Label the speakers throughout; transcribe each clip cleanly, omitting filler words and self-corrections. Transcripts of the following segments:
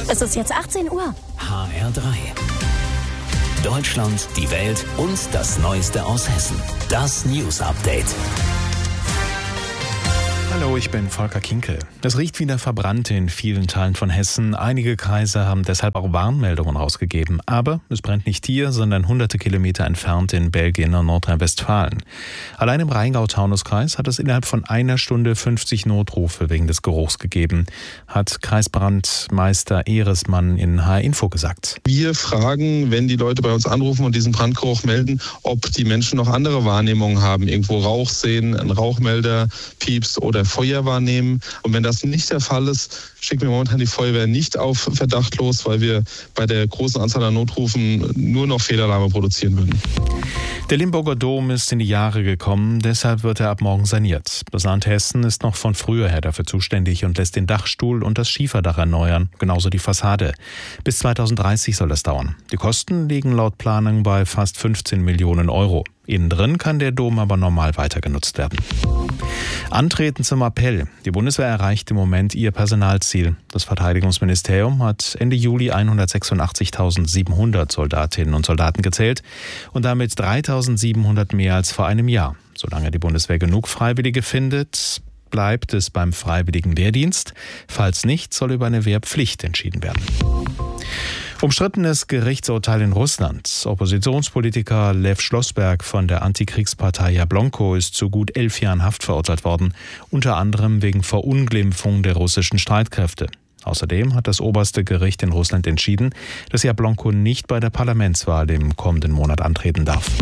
Speaker 1: Es ist jetzt 18 Uhr.
Speaker 2: HR3. Deutschland, die Welt und das Neueste aus Hessen. Das News Update.
Speaker 3: Hallo, ich bin Volker Kinkel. Es riecht wieder verbrannt in vielen Teilen von Hessen. Einige Kreise haben deshalb auch Warnmeldungen rausgegeben. Aber es brennt nicht hier, sondern hunderte Kilometer entfernt in Belgien und Nordrhein-Westfalen. Allein im Rheingau-Taunus-Kreis hat es innerhalb von einer Stunde 50 Notrufe wegen des Geruchs gegeben, hat Kreisbrandmeister Ehresmann in HR-Info gesagt.
Speaker 4: Wir fragen, wenn die Leute bei uns anrufen und diesen Brandgeruch melden, ob die Menschen noch andere Wahrnehmungen haben. Irgendwo Rauch sehen, einen Rauchmelder, Pieps oder Feuer wahrnehmen. Und wenn das nicht der Fall ist, schicken wir momentan die Feuerwehr nicht auf Verdacht los, weil wir bei der großen Anzahl an Notrufen nur noch Fehlalarme produzieren würden.
Speaker 3: Der Limburger Dom ist in die Jahre gekommen, deshalb wird er ab morgen saniert. Das Land Hessen ist noch von früher her dafür zuständig und lässt den Dachstuhl und das Schieferdach erneuern, genauso die Fassade. Bis 2030 soll das dauern. Die Kosten liegen laut Planung bei fast 15 Millionen Euro. Innen drin kann der Dom aber normal weiter genutzt werden. Antreten zum Appell. Die Bundeswehr erreicht im Moment ihr Personalziel. Das Verteidigungsministerium hat Ende Juli 186.700 Soldatinnen und Soldaten gezählt und damit 3.700 mehr als vor einem Jahr. Solange die Bundeswehr genug Freiwillige findet, bleibt es beim freiwilligen Wehrdienst. Falls nicht, soll über eine Wehrpflicht entschieden werden. Umstrittenes Gerichtsurteil in Russland. Oppositionspolitiker Lev Schlossberg von der Antikriegspartei Jablonko ist zu gut 11 Jahren Haft verurteilt worden, unter anderem wegen Verunglimpfung der russischen Streitkräfte. Außerdem hat das oberste Gericht in Russland entschieden, dass Jablonko nicht bei der Parlamentswahl im kommenden Monat antreten darf.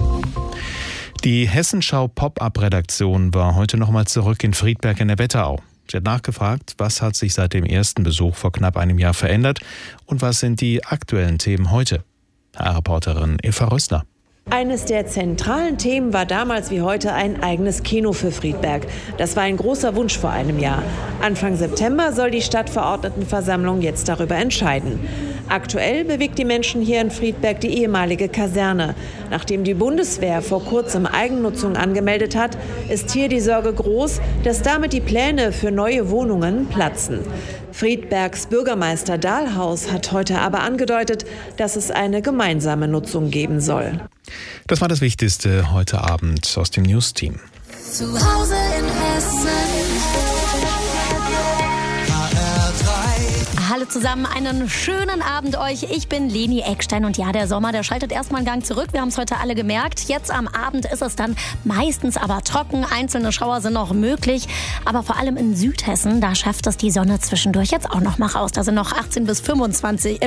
Speaker 3: Die Hessenschau Pop-Up-Redaktion war heute nochmal zurück in Friedberg in der Wetterau. Sie hat nachgefragt, was hat sich seit dem ersten Besuch vor knapp einem Jahr verändert und was sind die aktuellen Themen heute? HR-Reporterin Eva Rössler.
Speaker 5: Eines der zentralen Themen war damals wie heute ein eigenes Kino für Friedberg. Das war ein großer Wunsch vor einem Jahr. Anfang September soll die Stadtverordnetenversammlung jetzt darüber entscheiden. Aktuell bewegt die Menschen hier in Friedberg die ehemalige Kaserne. Nachdem die Bundeswehr vor kurzem Eigennutzung angemeldet hat, ist hier die Sorge groß, dass damit die Pläne für neue Wohnungen platzen. Friedbergs Bürgermeister Dahlhaus hat heute aber angedeutet, dass es eine gemeinsame Nutzung geben soll.
Speaker 3: Das war das Wichtigste heute Abend aus dem News-Team.
Speaker 1: Zu Hause in Hessen. Hallo zusammen, einen schönen Abend euch. Ich bin Leni Eckstein und ja, der Sommer, der schaltet erstmal einen Gang zurück. Wir haben es heute alle gemerkt. Jetzt am Abend ist es dann meistens aber trocken. Einzelne Schauer sind noch möglich. Aber vor allem in Südhessen, da schafft es die Sonne zwischendurch jetzt auch noch mal raus. Da sind noch 18 bis 25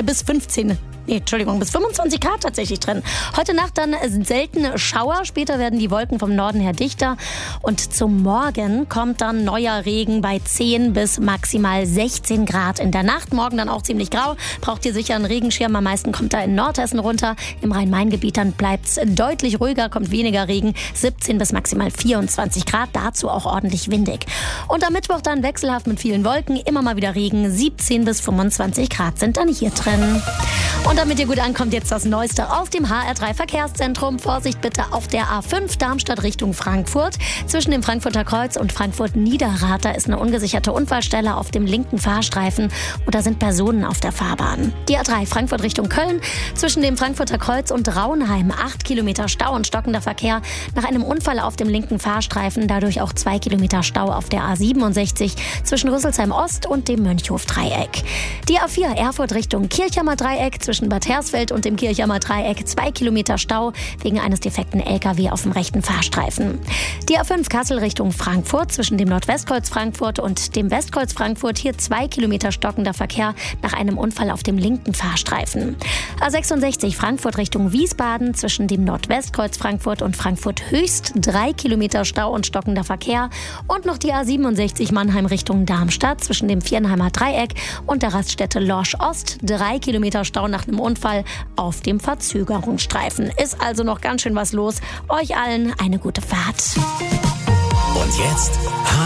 Speaker 1: Grad tatsächlich drin. Heute Nacht dann selten Schauer. Später werden die Wolken vom Norden her dichter. Und zum Morgen kommt dann neuer Regen bei 10 bis maximal 16 Grad in der Nacht. Morgen dann auch ziemlich grau. Braucht ihr sicher einen Regenschirm. Am meisten kommt da in Nordhessen runter. Im Rhein-Main-Gebiet dann bleibt es deutlich ruhiger, kommt weniger Regen. 17 bis maximal 24 Grad. Dazu auch ordentlich windig. Und am Mittwoch dann wechselhaft mit vielen Wolken. Immer mal wieder Regen. 17 bis 25 Grad sind dann hier drin. Und damit ihr gut ankommt, jetzt das Neueste aus dem HR3 Verkehrszentrum. Vorsicht bitte auf der A5 Darmstadt Richtung Frankfurt. Zwischen dem Frankfurter Kreuz und Frankfurt-Niederrad, da ist eine ungesicherte Unfallstelle auf dem linken Fahrstreifen und da sind Personen auf der Fahrbahn. Die A3 Frankfurt Richtung Köln. Zwischen dem Frankfurter Kreuz und Raunheim 8 Kilometer Stau und stockender Verkehr nach einem Unfall auf dem linken Fahrstreifen. Dadurch auch 2 Kilometer Stau auf der A67 zwischen Rüsselsheim Ost und dem Mönchhof-Dreieck. Die A4 Erfurt Richtung Kirchhammer Dreieck. Zwischen Bad Hersfeld und dem Kirchhammer Dreieck 2 Kilometer Stau wegen eines defekten LKW auf dem rechten Fahrstreifen. Die A5 Kassel Richtung Frankfurt zwischen dem Nordwestkreuz Frankfurt und dem Westkreuz Frankfurt hier 2 Kilometer stockender Verkehr nach einem Unfall auf dem linken Fahrstreifen. A66 Frankfurt Richtung Wiesbaden zwischen dem Nordwestkreuz Frankfurt und Frankfurt Höchst 3 Kilometer Stau und stockender Verkehr und noch die A67 Mannheim Richtung Darmstadt zwischen dem Viernheimer Dreieck und der Raststätte Lorsch Ost 3 Kilometer Stau nach einem Unfall auf dem Verzögerungsstreifen. Ist also noch ganz schön was los. Euch allen eine gute Fahrt.
Speaker 2: Und jetzt